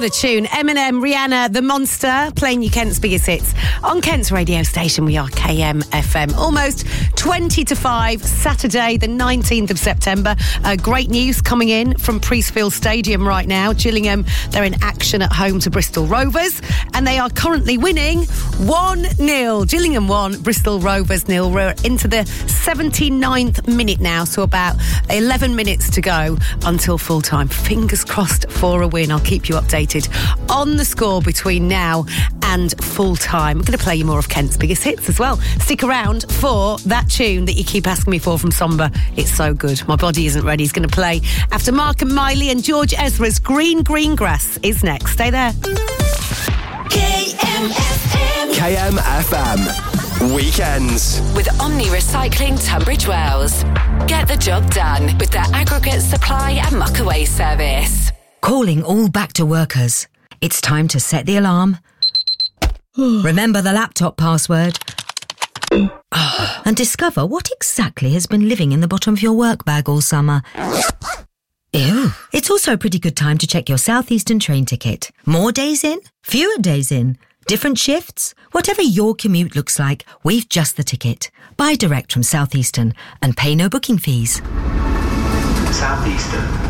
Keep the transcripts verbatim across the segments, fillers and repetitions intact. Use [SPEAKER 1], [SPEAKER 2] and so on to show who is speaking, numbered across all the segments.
[SPEAKER 1] What a tune. Eminem, Rihanna, The Monster, playing you Kent's biggest hits. On Kent's radio station, we are K M F M. Almost twenty to five, Saturday, the nineteenth of September. Uh, great news coming in from Priestfield Stadium right now. Gillingham, they're in action at home to Bristol Rovers, and they are currently winning one nil. Gillingham one, Bristol Rovers nil. We're into the seventy-ninth minute now, so about eleven minutes to go until full time. Fingers crossed for a win. I'll keep you updated on the score between now and full time. I'm going to play you more of Kent's biggest hits as well. Stick around for that tune that you keep asking me for from Somber. It's so good. My body isn't ready. He's going to play after Mark and Miley, and George Ezra's Green Green Grass is next. Stay there.
[SPEAKER 2] K M F M.
[SPEAKER 3] K M F M. Weekends.
[SPEAKER 4] With Omni Recycling Tunbridge Wells. Get the job done with their aggregate supply and muckaway service.
[SPEAKER 5] Calling all back to workers. It's time to set the alarm. Remember the laptop password. And discover what exactly has been living in the bottom of your work bag all summer. Ew. It's also a pretty good time to check your South Eastern train ticket. More days in, fewer days in, different shifts. Whatever your commute looks like, we've just the ticket. Buy direct from South Eastern and pay no booking fees.
[SPEAKER 6] South Eastern.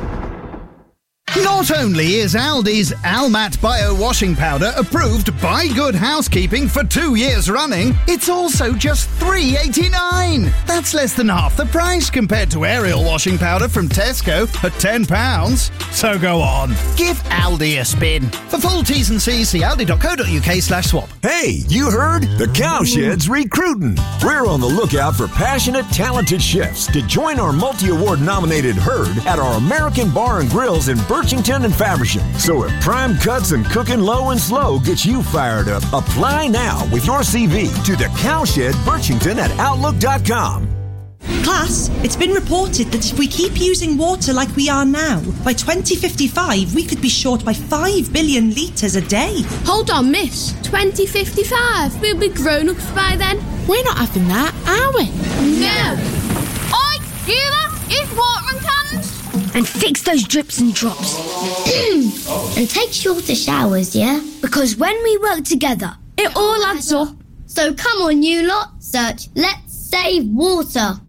[SPEAKER 7] Not only is Aldi's Almat Bio Washing Powder approved by Good Housekeeping for two years running, it's also just three pounds eighty-nine. That's less than half the price compared to Ariel washing powder from Tesco at ten pounds. So go on, give Aldi a spin. For full T's and C's, see aldi.co.uk slash swap.
[SPEAKER 8] Hey, you heard? The Cowshed's recruiting. We're on the lookout for passionate, talented chefs to join our multi-award nominated herd at our American Bar and Grills in Birchington and Faversham. So if prime cuts and cooking low and slow gets you fired up, apply now with your C V to the Cowshed Birchington at outlook dot com.
[SPEAKER 9] Class, it's been reported that if we keep using water like we are now, by twenty fifty-five we could be short by five billion litres a day.
[SPEAKER 10] Hold on, miss. twenty fifty-five? We'll be grown-ups by then. We're not having that, are we? No. Oi, Sheila, use watering cans.
[SPEAKER 11] And fix those drips and drops. And take shorter showers, yeah? Because when we work together,
[SPEAKER 10] it all adds up.
[SPEAKER 11] So come on, you lot, search Let's Save Water.